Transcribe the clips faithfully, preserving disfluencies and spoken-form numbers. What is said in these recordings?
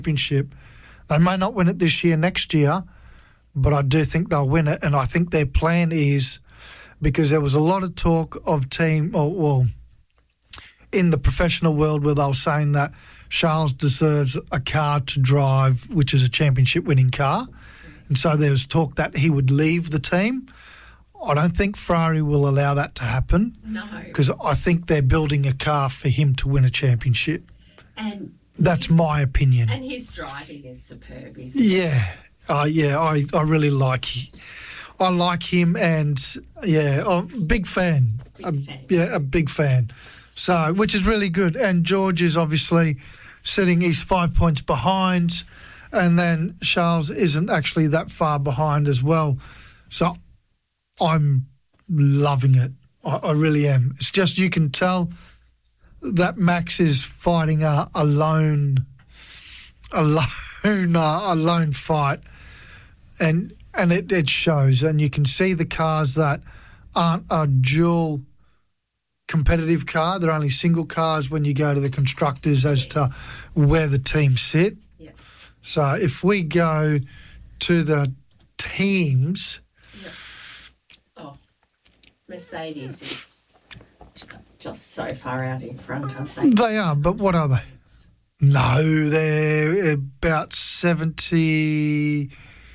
championship. They may not win it this year, next year, but I do think they'll win it. And I think their plan is, because there was a lot of talk of team, or well, in the professional world where they were saying that Charles deserves a car to drive, which is a championship-winning car. And so there was talk that he would leave the team. I don't think Ferrari will allow that to happen. No. Because I think they're building a car for him to win a championship. And that's his, my opinion. And his driving is superb, isn't it? Yeah. Uh, yeah, I, I really like I like him, and, yeah, I'm a big fan. Big a, fan. Yeah, a big fan. So, which is really good. And George is obviously sitting, he's five points behind, and then Charles isn't actually that far behind as well. So I'm loving it. I, I really am. It's just you can tell that Max is fighting a, a lone, a lone, uh, a lone fight, and and it, it shows. And you can see the cars that aren't a dual competitive car. They're only single cars when you go to the constructors as yes. to where the teams sit. Yep. So if we go to the teams... Yep. Oh, Mercedes is just so far out in front, aren't they? They are, but what are they? No, they're about seventy...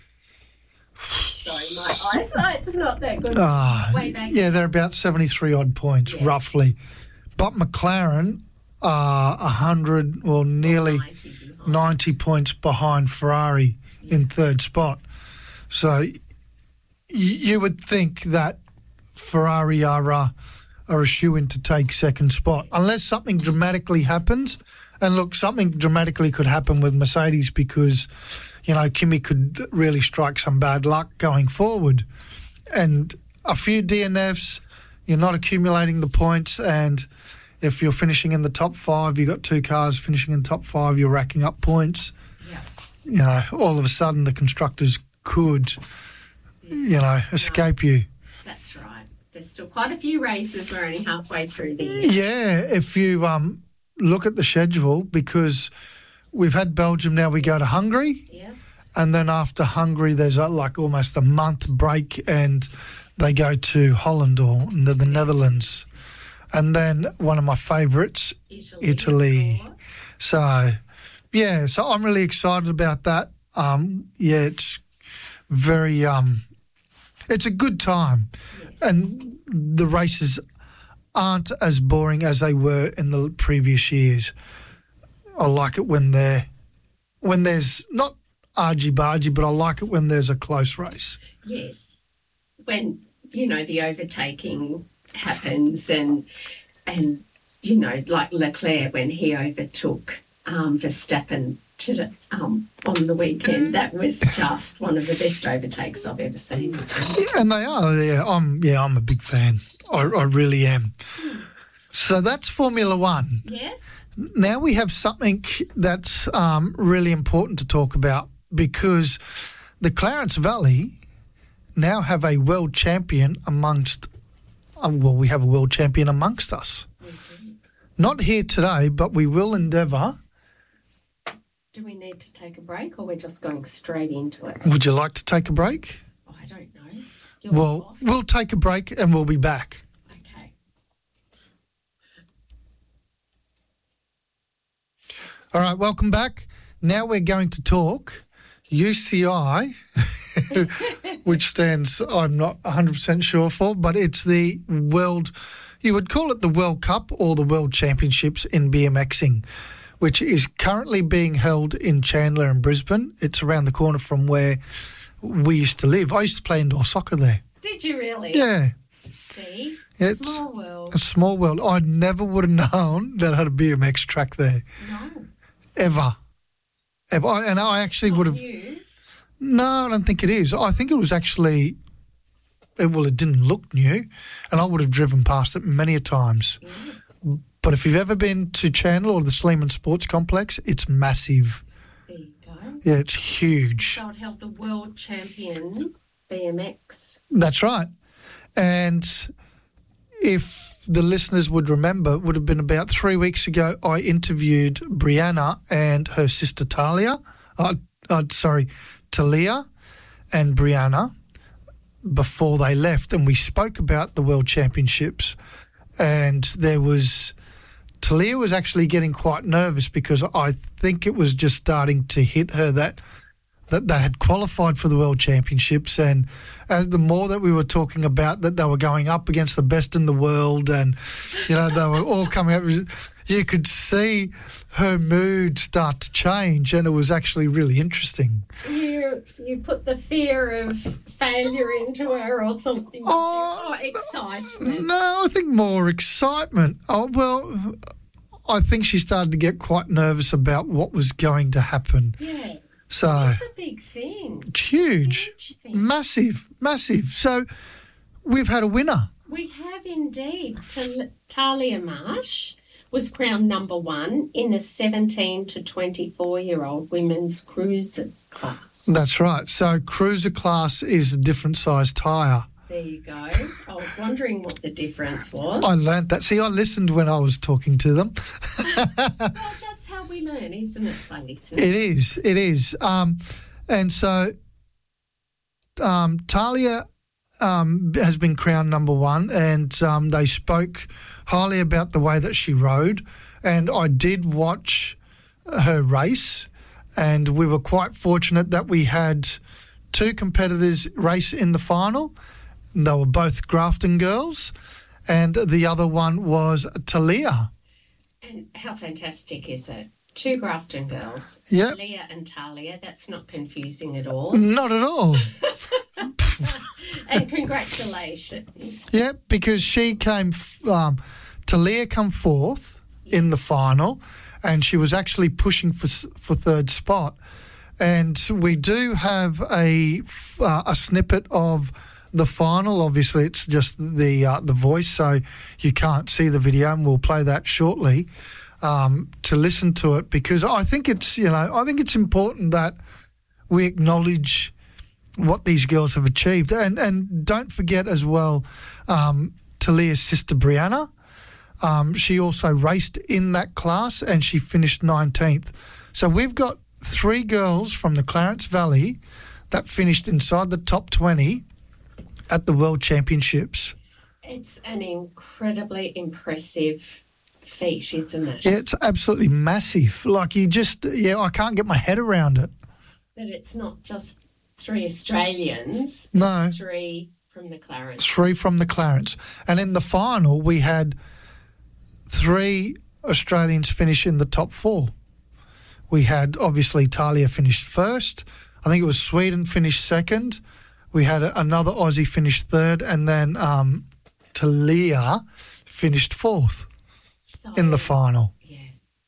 Sorry, my eyesight's not that good. Uh, Way back. Yeah, they're about seventy-three odd points, yeah. roughly. But McLaren are one hundred, or nearly ninety, ninety points behind Ferrari yeah. in third spot. So y- you would think that Ferrari are, uh, are a shoo-in to take second spot, unless something dramatically happens. And look, something dramatically could happen with Mercedes because, you know, Kimi could really strike some bad luck going forward. And a few D N Fs, you're not accumulating the points, and if you're finishing in the top five, you've got two cars finishing in the top five, you're racking up points. Yeah. You know, all of a sudden the constructors could, yeah. you know, escape no, you. That's right. There's still quite a few races. We're only halfway through the year. Yeah, if you um, look at the schedule, because we've had Belgium, now we go to Hungary. Yes. And then after Hungary, there's a, like almost a month break, and they go to Holland or the, the Netherlands. And then one of my favourites, Italy. Italy. So, yeah, so I'm really excited about that. Um, yeah, it's very, um, it's a good time. Yes. And the races aren't as boring as they were in the previous years. I like it when they're, when there's not argy-bargy, but I like it when there's a close race. Yes. When, you know, the overtaking happens and, and you know, like Leclerc when he overtook um, Verstappen to, um, on the weekend, that was just one of the best overtakes I've ever seen. Yeah, and they are. Yeah, I'm, yeah, I'm a big fan. I, I really am. Hmm. So that's Formula One. Yes. Now we have something that's um, really important to talk about, because the Clarence Valley now have a world champion amongst, uh, well, we have a world champion amongst us. Mm-hmm. Not here today, but we will endeavour. Do we need to take a break, or we're just going straight into it? Would you like to take a break? Oh, I don't know. You're well, the boss. We'll take a break and we'll be back. Okay. All right, welcome back. Now we're going to talk U C I, which stands, I'm not one hundred percent sure for, but it's the World, you would call it the World Cup or the World Championships in BMXing, which is currently being held in Chandler and Brisbane. It's around the corner from where we used to live. I used to play indoor soccer there. Did you really? Yeah. See? It's small world. A small world. I never would have known that I had a B M X track there. No. Ever. Ever. And I actually Not would have... you. No, I don't think it is. I think it was actually... It, well, it didn't look new, and I would have driven past it many a times. Mm. But if you've ever been to Chandler or the Sleeman Sports Complex, it's massive. There you go. Yeah, it's huge. So it held the world champion B M X. That's right. And if the listeners would remember, it would have been about three weeks ago, I interviewed Brianna and her sister Talia, uh, uh, sorry, Talia and Brianna before they left, and we spoke about the World Championships, and there was, Talia was actually getting quite nervous because I think it was just starting to hit her that that they had qualified for the World Championships, and as the more that we were talking about that they were going up against the best in the world, and you know they were all coming up, you could see her mood start to change, and it was actually really interesting. You you put the fear of failure into her or something. Oh, oh excitement. No, I think more excitement. Oh well, I think she started to get quite nervous about what was going to happen. Yeah. So that's a big thing. It's huge, huge thing. massive, massive. So we've had a winner. We have indeed. Tal- Talia Marsh was crowned number one in the seventeen to twenty-four-year-old women's cruisers class. That's right. So cruiser class is a different size tyre. There you go. I was wondering what the difference was. I learnt that. See, I listened when I was talking to them. Well, that's how we learn, isn't it, by listening? It is. It is. Um, and so um, Talia um, has been crowned number one, and um, they spoke highly about the way that she rode. And I did watch her race, and we were quite fortunate that we had two competitors race in the final. They were both Grafton girls, and the other one was Talia. And how fantastic is it? Two Grafton girls, Yep. Talia and Talia. That's not confusing at all. Not at all. And congratulations. Yeah, because she came, um, Talia come fourth in the final, and she was actually pushing for for third spot. And we do have a uh, a snippet of the final. Obviously, it's just the uh, the voice, so you can't see the video, and we'll play that shortly um, to listen to it, because I think it's you know I think it's important that we acknowledge what these girls have achieved, and and don't forget as well um, Talia's sister Brianna. Um, she also raced in that class, and she finished nineteenth. So we've got three girls from the Clarence Valley that finished inside the top twenty at the World Championships. It's an incredibly impressive feat, isn't it? Yeah, it's absolutely massive. Like you just, yeah, I can't get my head around it. That it's not just three Australians, No. it's three from the Clarence. Three from the Clarence. And in the final, we had three Australians finish in the top four. We had, obviously, Talia finished first. I think it was Sweden finished second. We had a, another Aussie finish third, and then um, Talia finished fourth So, in the final. yeah.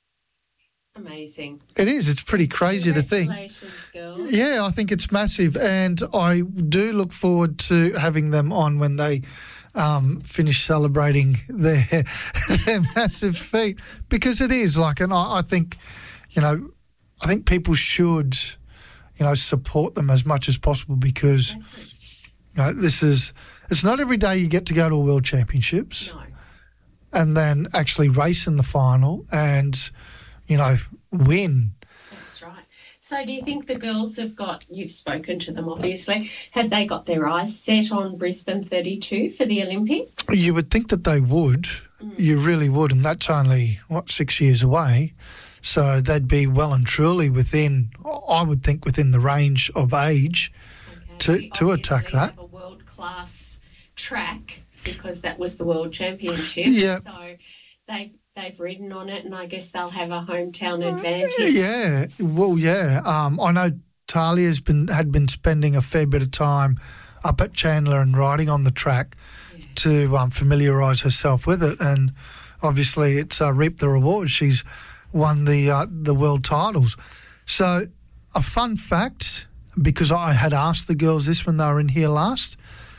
Amazing. It is. It's pretty crazy to think. Congratulations, girls. Yeah, I think it's massive, and I do look forward to having them on when they um, finish celebrating their their massive feat, because it is like, and I, I think, you know, I think people should, you know, support them as much as possible, because you know, this is it's not every day you get to go to a World Championships No. and then actually race in the final and, you know, win. That's right. So do you think the girls have got, you've spoken to them obviously, have they got their eyes set on Brisbane thirty-two for the Olympics? You would think that they would. Mm. You really would, and that's only, what, six years away. So they'd be well and truly within, I would think, within the range of age Okay. to, to attack that. Have a world-class track, because that was the World Championship. Yeah. So they've they've ridden on it, and I guess they'll have a hometown advantage. Yeah, well, yeah. Um, I know Talia's been had been spending a fair bit of time up at Chandler and riding on the track yeah. to um, familiarise herself with it, and obviously it's uh, reaped the rewards. She's won the uh, the world titles. So a fun fact, because I had asked the girls this when they were in here last.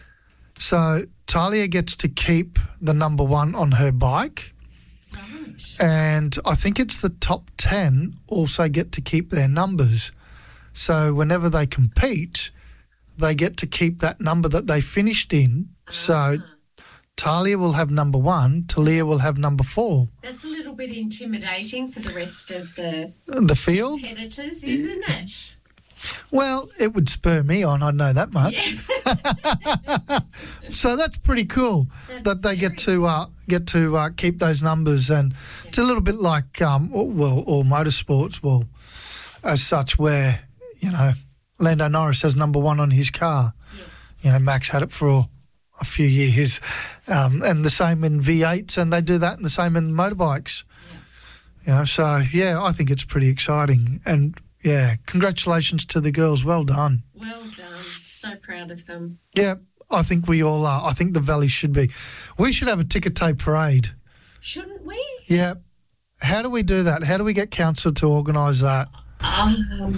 So Talia gets to keep the number one on her bike. Right. And I think it's the top ten also get to keep their numbers. So whenever they compete, they get to keep that number that they finished in. Ah. So Talia will have number one, Talia will have number four. That's a little bit intimidating for the rest of the The field? competitors, isn't it? Well, it would spur me on, I know that much. Yeah. So that's pretty cool That's that they get very to uh, get to uh, keep those numbers, and Yeah. it's a little bit like um, well, all motorsports, well, as such, where you know Lando Norris has number one on his car. Yes. You know, Max had it for a few years, um, and the same in V eights, and they do that, and the same in motorbikes. Yeah. You know, so yeah, I think it's pretty exciting, and yeah, congratulations to the girls. Well done. Well done. So proud of them. Yeah, I think we all are. I think the Valley should be. We should have a ticker tape parade. Shouldn't we? Yeah. How do we do that? How do we get council to organise that? Um,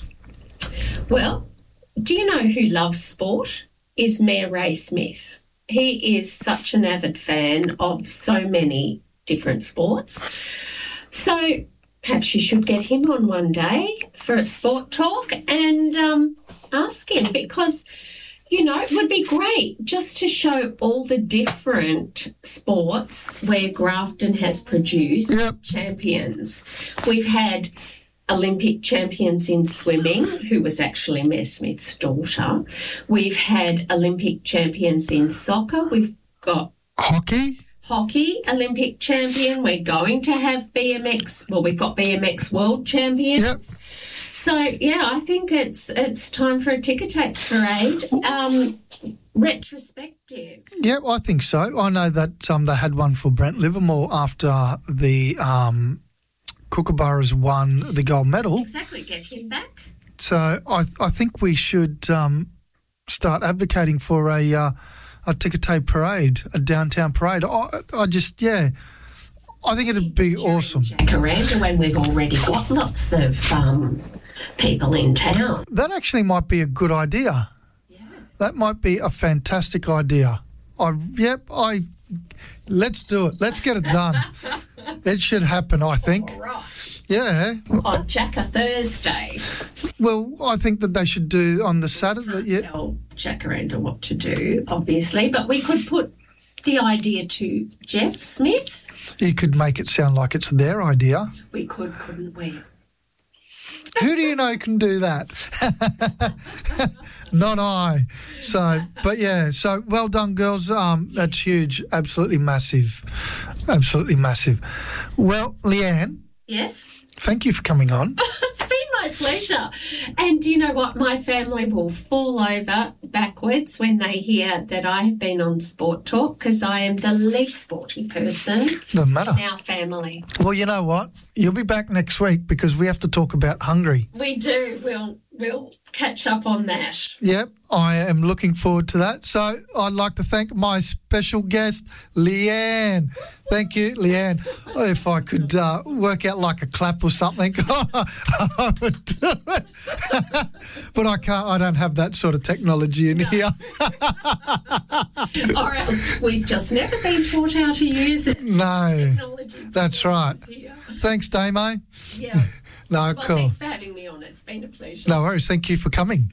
well, do you know who loves sport? Is Mayor Ray Smith. He is such an avid fan of so many different sports. So perhaps you should get him on one day for a sport talk and um, ask him, because, you know, it would be great just to show all the different sports where Grafton has produced Yep. champions. We've had Olympic champions in swimming, who was actually Mayor Smith's daughter. We've had Olympic champions in soccer. We've got Hockey? hockey Olympic champion. We're going to have B M X. Well, we've got B M X world champions. Yep. So yeah, I think it's it's time for a ticker tape parade. Um, retrospective. Yeah, I think so. I know that um, they had one for Brent Livermore after the um, Kookaburras won the gold medal. Exactly. Get him back. So I I think we should um, start advocating for a uh, a ticker tape parade, a downtown parade. I, I just, yeah, I think it'd be During awesome. Jacaranda, when we've already got lots of um, people in town. That actually might be a good idea. Yeah. That might be a fantastic idea. I yep, I let's do it. Let's get it done. It should happen, I think. All right. Yeah. On Jacker Thursday. Well, I think that they should do on the Saturday. Yeah. Tell Jacaranda what to do, obviously, but we could put the idea to Jeff Smith. You could make it sound like it's their idea. We could, couldn't we? Who do you know can do that? Not I. So, but yeah, so well done, girls. Um, that's huge. Absolutely massive. Absolutely massive. Well, Leanne, Yes. thank you for coming on. It's been my pleasure. And do you know what? My family will fall over backwards when they hear that I have been on Sport Talk, because I am the least sporty person Doesn't matter. in our family. Well, you know what? You'll be back next week because we have to talk about Hungary. We do. We'll we'll catch up on that. Yep, I am looking forward to that. So I'd like to thank my special guest, Leanne. Thank you, Leanne. If I could uh, work out like a clap or something, I would do it. But I can't. I don't have that sort of technology in here. Or else we've just never been taught how to use it. No, Technology. that's right. Here. Thanks, Damo. Yeah. No, Well, cool. thanks for having me on. It's been a pleasure. No worries. Thank you for coming.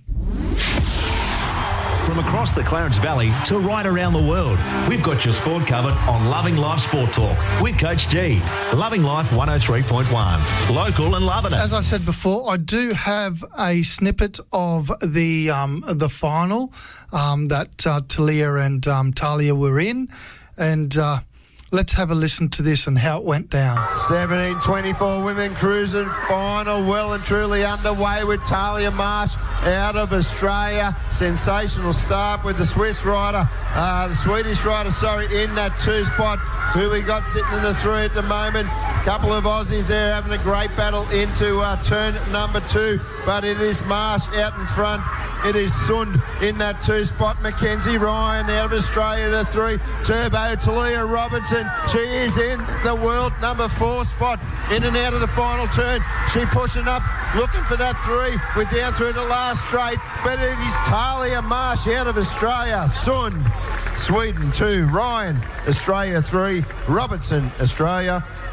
From across the Clarence Valley to right around the world, we've got your sport covered on Loving Life Sport Talk with Coach G. Loving Life one oh three point one. Local and loving it. As I said before, I do have a snippet of the um, the final um, that uh, Talia and um, Talia were in, and uh, let's have a listen to this and how it went down. seventeen twenty-four women cruising final, well and truly underway with Talia Marsh out of Australia. Sensational start with the Swiss rider, uh, the Swedish rider, sorry, in that two spot. Who we got sitting in the three at the moment? Couple of Aussies there having a great battle into uh, turn number two, but it is Marsh out in front. It is Sund in that two spot. Mackenzie Ryan out of Australia to three. Turbo Talia Robinson. She is in the world number four spot. In and out of the final turn. She pushing up, looking for that three. We're down through the last straight, but it is Talia Marsh out of Australia. Sund, Sweden two. Ryan, Australia three. Robertson, Australia four.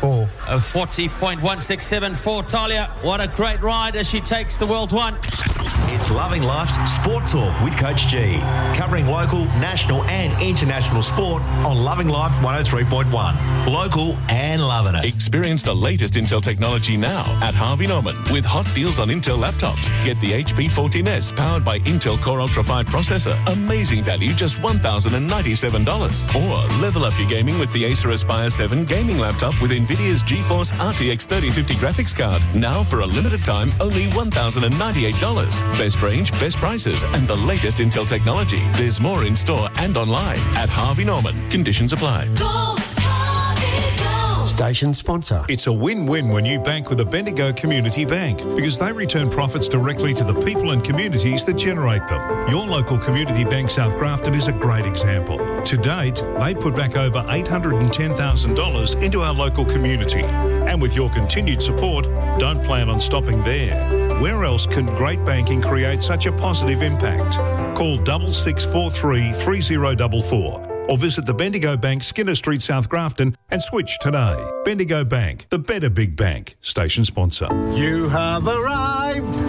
of forty point one six seven for Talia. What a great ride as she takes the World One. It's Loving Life's Sport Talk with Coach G, covering local, national and international sport on Loving Life one oh three point one. Local and loving it. Experience the latest Intel technology now at Harvey Norman with hot deals on Intel laptops. Get the H P fourteen S powered by Intel Core Ultra five processor. Amazing value, just one thousand ninety-seven dollars. Or level up your gaming with the Acer Aspire seven gaming laptop with NVIDIA's GeForce R T X thirty fifty graphics card. Now for a limited time, only one thousand ninety-eight dollars. Best range, best prices, and the latest Intel technology. There's more in store and online at Harvey Norman. Conditions apply. Go, Harvey, go. Station sponsor. It's a win-win when you bank with a Bendigo Community Bank because they return profits directly to the people and communities that generate them. Your local community bank South Grafton is a great example. To date, they put back over eight hundred ten thousand dollars into our local community. And with your continued support, don't plan on stopping there. Where else can great banking create such a positive impact? Call double six four three three zero four four or visit the Bendigo Bank, Skinner Street, South Grafton and switch today. Bendigo Bank, the better big bank. Station sponsor. You have arrived